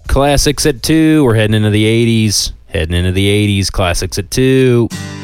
Classics at 2. We're heading into the 80s. Classics at 2.